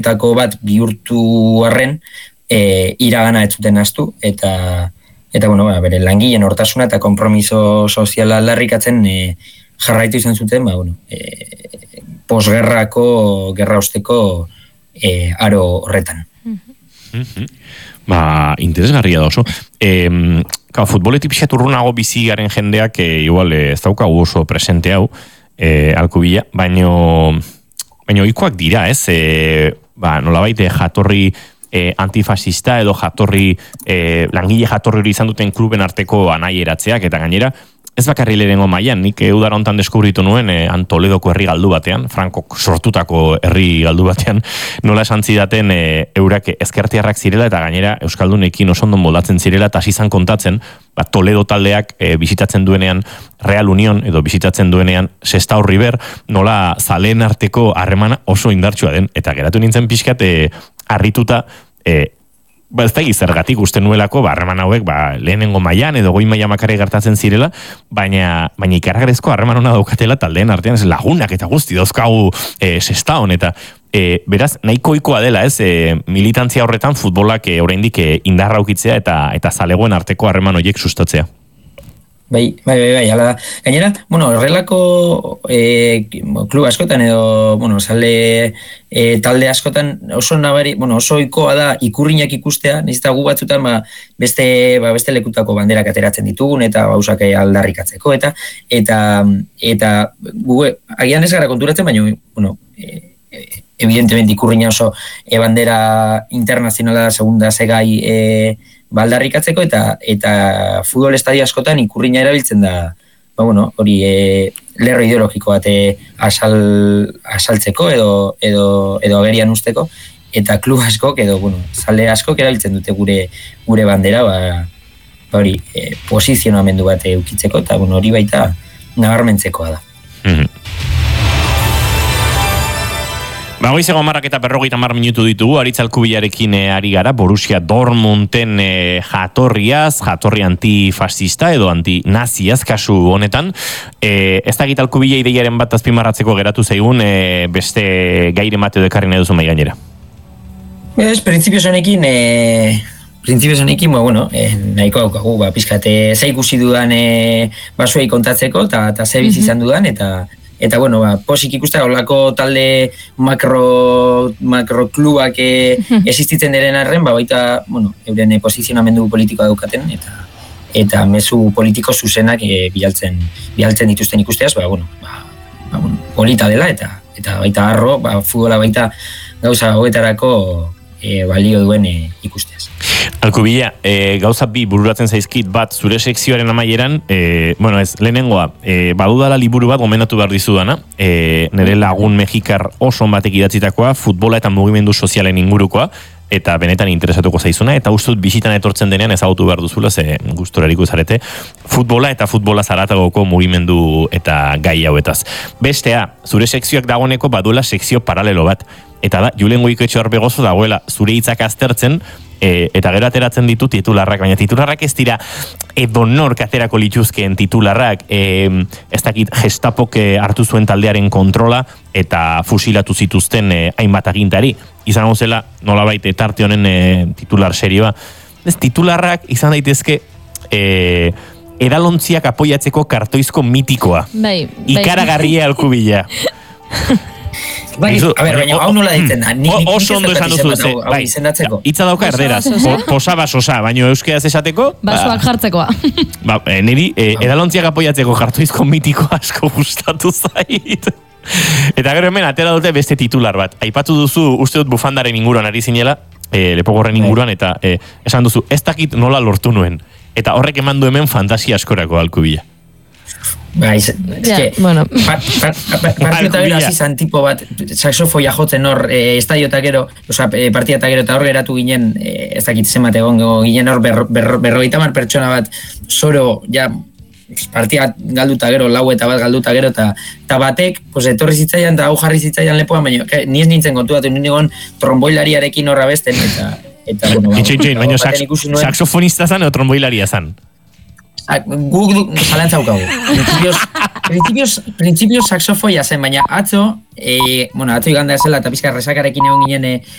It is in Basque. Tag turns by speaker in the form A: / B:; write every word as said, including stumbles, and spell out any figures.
A: tako bat bihurtu arren, e, iragana ez zuten astu, eta, eta bueno, ba, bere langileen hortasuna eta konpromiso soziala aldarrikatzen e, jarraitu izan zuten, ba, bueno, e, posgerrako, gerra osteko e, aro horretan.
B: Mm-hmm. Ba, interesgarria da oso. E, ka, futboletik pixat urrunago bizi garen jendeak, e, igual, ez daukagu oso presente hau, e, Alkubilla, baino, baino ikoak dira, ez? E, ba, nolabait, jatorri e, antifascista edo jatorri, e, langile jatorri hori izan duten kluben arteko anaieratzeak, eta gainera, ez bakarri lehenengo mailan, nik udara hontan deskubritu nuen e, Toledoko herri galdu batean, Frankok sortutako herri galdu batean, nola esan zidaten e, eurak ezkertiarrak zirela eta gainera Euskaldunekin oso ondo moldatzen zirela eta hasi izan kontatzen, ba, Toledo taldeak e, bisitatzen duenean Real Union edo bisitatzen duenean Sestao River, nola zaleen arteko harremana oso indartsua den, eta geratu nintzen pixkat e, harrituta e, ba, ez da gizergatik uste nuelako, ba, harreman hauek, ba, lehenengo mailan edo goi maila makare gertatzen zirela, baina, baina ikaragarrizko harreman hona daukatela taldeen artean, ez lagunak eta guzti dauzkagu e, Sestaon, eta e, beraz, nahiko ikoa dela, ez, e, militantzia horretan futbolak e, oraindik e, indarra ukitzea eta, eta zalegoen arteko harreman horiek sustatzea.
A: Bai, bai, bai, bai, ala da. Gainera, bueno, horrelako e, klub askotan edo, bueno, sale e, talde askotan oso nabari, bueno, oso ohikoa da ikurrinak ikustea, nahiz eta gu batzutan ba, beste, ba, beste lekutako banderak ateratzen ditugun eta gauzak aldarrikatzeko eta eta eta gu agian ez gara konturatzen, baina bueno, e, e, evidentemente ikurrina oso e, bandera internazionala segunda segai e, baldarrikatzeko eta eta futbol estadio askotan ikurrina erabiltzen da, ba bueno, hori e, lerro ideologiko bat e, asal, asaltzeko edo edo edo agerian usteko eta klub askok edo bueno, zale askok erabiltzen dute gure gure bandera, ba, ba hori e, posizionamendu bat edukitzeko eta bueno, hori baita nabarmentzekoa da.
B: Mm-hmm. Ba, goizego amarrak eta berrogeita hamar minutu ditugu, Aritz Alkubillarekin ari gara, Borussia Dortmunden e, jatorriaz, jatorri antifascista edo antinaziaz kasu honetan. E, ez da gita Alkubilla ideiaren bat azpimarratzeko geratu zaigun, e, beste gaire mateo dekarri nahi duzu mai gainera.
A: Ez, printzipioz honekin, e, printzipioz honekin, bueno, e, nahiko daukagu, ba, pizkate ze ikusi dudan e, basuei kontatzeko, eta ze bizi izan dudan, eta Eta, bueno, ba, posik ikusta, holako talde makro, makro klubak e, existitzen diren arren, ba, baita, bueno, euren posizionamendu politikoa daukaten, eta eta mezu politiko zuzenak e, bialtzen, bialtzen dituzten ikusteaz, ba, bueno, ba, ba, bueno, polita dela, eta eta baita arro, ba, futbola baita gauza hogetarako e, balio duen e, ikusteaz.
B: Alkubilla, e, gauza bi bururatzen zaizkit bat zure sekzioaren amaieran, e, bueno ez, lehenengoa, e, badudala liburu bat gomendatu behar dizudana, e, nire lagun mexikar oso batek idatzitakoa, futbola eta mugimendu sozialen ingurukoa, eta benetan interesatuko zaizuna, eta ustut bisitan etortzen denean ezagutu behar duzula, ze gustorariko zarete, futbola eta futbola zaratagoko mugimendu eta gai hauetaz. Bestea, zure sekzioak dagoeneko baduela sekzio paralelo bat, eta da, Julen Goiketxo Arbegozo dagoela zure hitzak aztertzen, E, eta gero ateratzen ditu titularrak, baina titularrak ez dira edonork aterako lituzkeen titularrak, e, ez dakit Gestapok hartu zuen taldearen kontrola eta fusilatu zituzten e, hainbat agintari. Izan gozela, nolabait tarte honen e, titular serioa. Ez, titularrak izan daitezke e, edalontziak apoiatzeko kartoizko mitikoa.
C: Bai, bai.
B: Ikaragarria Alkubilla.
A: Bai, a ver, baina hau nola ditzen da.
B: Oso ondo esan duzu, ze, bai, hitza dauka erderaz, posaba sosa, baina euskeraz esateko...
C: Basoak jartzekoa.
B: Ba, niri, edalontziak apoiatzeko jartoizko mitiko asko gustatu zait. Eta gero hemen, atera dute beste titular bat. Aipatu duzu, uste dut bufandaren inguruan ari zinela, lepogorren inguruan, eta esan duzu, ez dakit nola lortu nuen. Eta horrek eman du hemen fantasia askorako Alkubilla.
A: Ba, ez que, bueno, partiota gero hasi zan tipo bat, saxofoia jotzen hor, e, estadio eta gero, oza, e, partia eta gero eta hor geratu ginen, e, ez dakit zenbat egongo ginen hor, berro, berro, berrogeita mar pertsona bat, zoro, ja, partia galduta gero, lau eta bat galduta gero, eta, eta batek, pues, etorri zitzaian, eta hau jarri zitzaian lepoan, baina, que, ni ez nintzen kontu bat, nien egon tromboilariarekin horra besten, eta, eta, bueno,
B: ba, itxoin, baina, saxofonista zan o tromboilaria zan?
A: Guk zalantza haukagu. Principios, principios, principios saxofoia zen, baina atzo, e, bueno, atzo iganda zela eta pizka resakarekin egon ginen e,